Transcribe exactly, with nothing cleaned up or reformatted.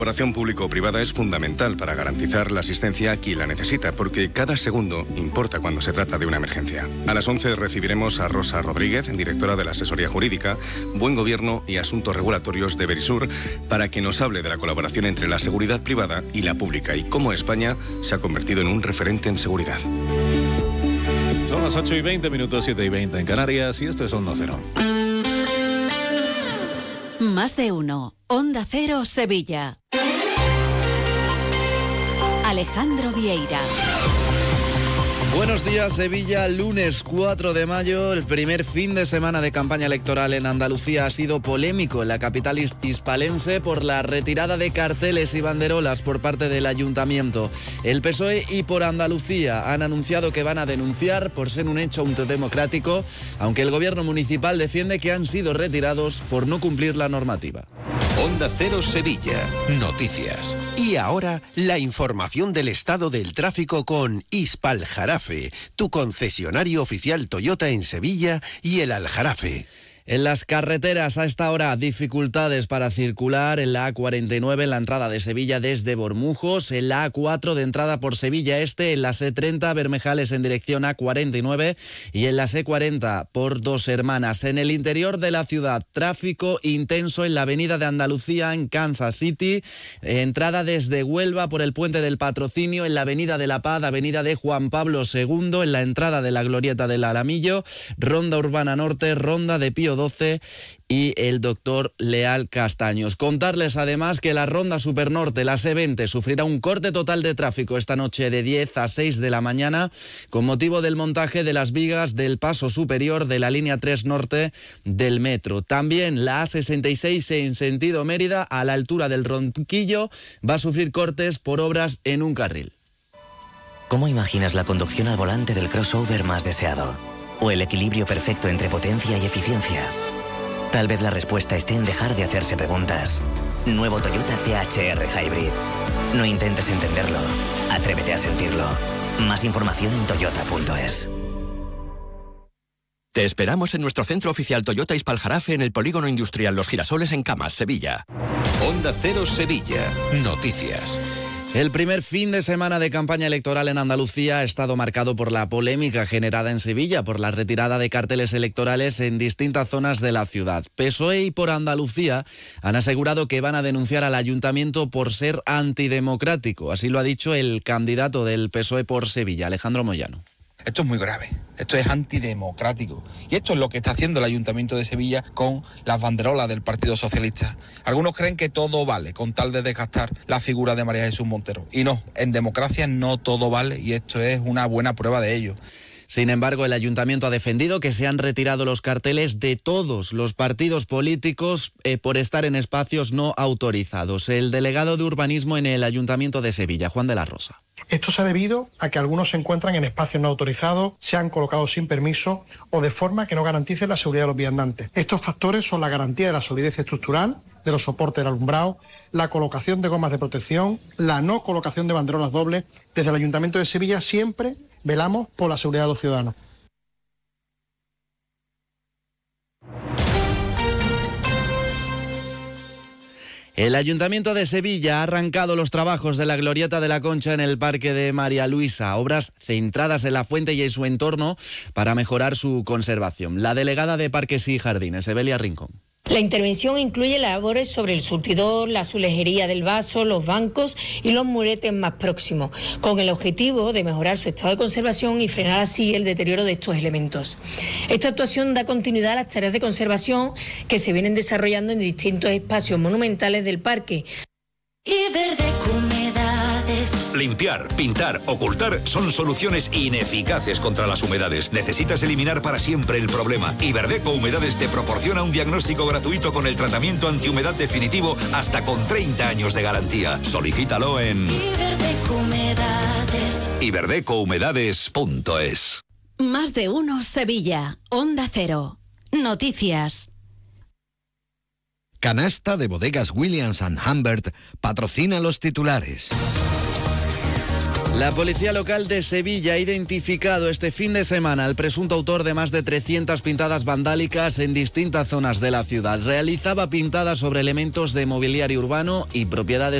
La colaboración público-privada es fundamental para garantizar la asistencia a quien la necesita, porque cada segundo importa cuando se trata de una emergencia. A las once recibiremos a Rosa Rodríguez, directora de la Asesoría Jurídica, Buen Gobierno y Asuntos Regulatorios de Verisur, para que nos hable de la colaboración entre la seguridad privada y la pública y cómo España se ha convertido en un referente en seguridad. Son las ocho y veinte minutos, siete y veinte en Canarias, y esto es Onda Cero. Más de uno. Onda Cero Sevilla. Alejandro Vieira. Buenos días, Sevilla. Lunes cuatro de mayo, el primer fin de semana de campaña electoral en Andalucía ha sido polémico en la capital hispalense por la retirada de carteles y banderolas por parte del ayuntamiento. El P S O E y Por Andalucía han anunciado que van a denunciar por ser un hecho antidemocrático, aunque el gobierno municipal defiende que han sido retirados por no cumplir la normativa. Onda Cero Sevilla. Noticias. Y ahora, la información del estado del tráfico con Hispaljarafe, tu concesionario oficial Toyota en Sevilla y el Aljarafe. En las carreteras a esta hora dificultades para circular en la A cuarenta y nueve en la entrada de Sevilla desde Bormujos, en la A cuatro de entrada por Sevilla Este, en la C treinta Bermejales en dirección A cuarenta y nueve y en la C cuarenta por Dos Hermanas. En el interior de la ciudad, tráfico intenso en la avenida de Andalucía en Kansas City, entrada desde Huelva por el Puente del Patrocinio, en la avenida de La Paz, avenida de Juan Pablo segundo, en la entrada de la Glorieta del Alamillo, Ronda Urbana Norte, Ronda de Pío doce y el Doctor Leal Castaños. Contarles además que la Ronda Supernorte, la C veinte, sufrirá un corte total de tráfico esta noche de diez a seis de la mañana con motivo del montaje de las vigas del paso superior de la línea tres norte del metro. También la A sesenta y seis en sentido Mérida, a la altura del Ronquillo, va a sufrir cortes por obras en un carril. ¿Cómo imaginas la conducción al volante del crossover más deseado? ¿O el equilibrio perfecto entre potencia y eficiencia? Tal vez la respuesta esté en dejar de hacerse preguntas. Nuevo Toyota T H R Hybrid. No intentes entenderlo, atrévete a sentirlo. Más información en toyota punto es. Te esperamos en nuestro centro oficial Toyota Hispaljarafe en el Polígono Industrial Los Girasoles en Camas, Sevilla. Onda Cero Sevilla. Noticias. El primer fin de semana de campaña electoral en Andalucía ha estado marcado por la polémica generada en Sevilla por la retirada de carteles electorales en distintas zonas de la ciudad. P S O E y Por Andalucía han asegurado que van a denunciar al ayuntamiento por ser antidemocrático. Así lo ha dicho el candidato del P S O E por Sevilla, Alejandro Moyano. Esto es muy grave, esto es antidemocrático y esto es lo que está haciendo el Ayuntamiento de Sevilla con las banderolas del Partido Socialista. Algunos creen que todo vale con tal de desgastar la figura de María Jesús Montero y no, en democracia no todo vale y esto es una buena prueba de ello. Sin embargo, el ayuntamiento ha defendido que se han retirado los carteles de todos los partidos políticos eh, por estar en espacios no autorizados. El delegado de urbanismo en el Ayuntamiento de Sevilla, Juan de la Rosa. Esto se ha debido a que algunos se encuentran en espacios no autorizados, se han colocado sin permiso o de forma que no garantice la seguridad de los viandantes. Estos factores son la garantía de la solidez estructural, de los soportes del alumbrado, la colocación de gomas de protección, la no colocación de banderolas dobles. Desde el Ayuntamiento de Sevilla siempre velamos por la seguridad de los ciudadanos. El Ayuntamiento de Sevilla ha arrancado los trabajos de la Glorieta de la Concha en el Parque de María Luisa, obras centradas en la fuente y en su entorno para mejorar su conservación. La delegada de Parques y Jardines, Evelia Rincón. La intervención incluye labores sobre el surtidor, la azulejería del vaso, los bancos y los muretes más próximos, con el objetivo de mejorar su estado de conservación y frenar así el deterioro de estos elementos. Esta actuación da continuidad a las tareas de conservación que se vienen desarrollando en distintos espacios monumentales del parque. Y Verdeco Humedades. Limpiar, pintar, ocultar son soluciones ineficaces contra las humedades. Necesitas eliminar para siempre el problema. Y Verdeco Humedades te proporciona un diagnóstico gratuito con el tratamiento antihumedad definitivo hasta con treinta años de garantía. Solicítalo en Iberdeco Humedades. iberdeco humedades punto es. Más de uno Sevilla. Onda Cero. Noticias. Canasta de Bodegas Williams and Humbert patrocina los titulares. La policía local de Sevilla ha identificado este fin de semana al presunto autor de más de trescientas pintadas vandálicas en distintas zonas de la ciudad. Realizaba pintadas sobre elementos de mobiliario urbano y propiedades